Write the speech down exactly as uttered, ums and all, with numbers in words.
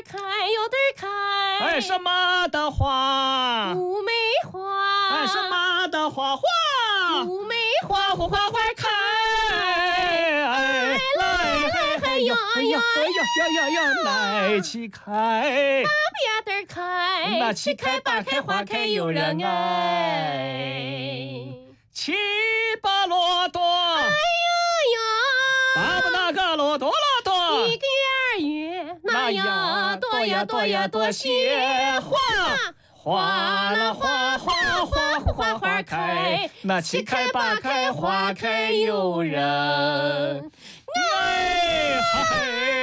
开，有对儿开。 哎，什么的花？ 乌梅花。 哎，什么的花花？ 乌梅花花花花开。哎，来来来哟哟哟哟哟哟，来齐开。 八边儿开， 那七开八开花开有人爱。七八骆驼。 哎呦呦， 八不那个骆驼骆驼。 一个二月，那呀多呀多呀多些花。花啦花花花花花开， 那七开八开花开有人。哎，嘿。